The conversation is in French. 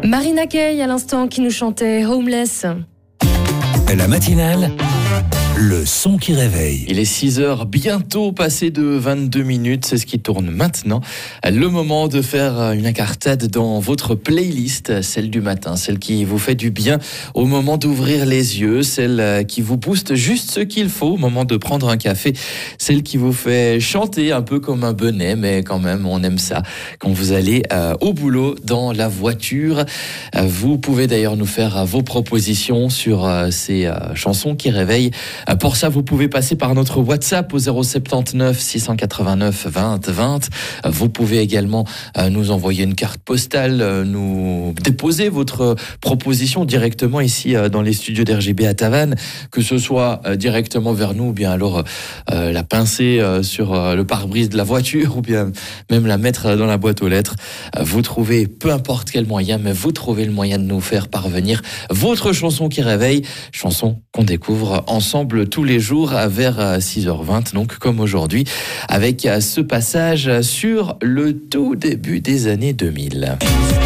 Marina Kaye à l'instant qui nous chantait Homeless. La matinale, le son qui réveille. Il est 6h, bientôt passé de 22 minutes, c'est ce qui tourne maintenant. Le moment de faire une incartade dans votre playlist, celle du matin, celle qui vous fait du bien au moment d'ouvrir les yeux, celle qui vous booste juste ce qu'il faut au moment de prendre un café, celle qui vous fait chanter un peu comme un bonnet, mais quand même on aime ça. Quand vous allez au boulot, dans la voiture, vous pouvez d'ailleurs nous faire vos propositions sur ces chansons qui réveillent. Pour ça, vous pouvez passer par notre WhatsApp au 079 689 20 20. Vous pouvez également nous envoyer une carte postale, nous déposer votre proposition directement ici dans les studios d'RGB à Tavannes, que ce soit directement vers nous ou bien alors la pincer sur le pare-brise de la voiture ou bien même la mettre dans la boîte aux lettres. Vous trouvez peu importe quel moyen, mais vous trouvez le moyen de nous faire parvenir votre chanson qui réveille, chanson qu'on découvre ensemble tous les jours vers 6h20, donc comme aujourd'hui, avec ce passage sur le tout début des années 2000.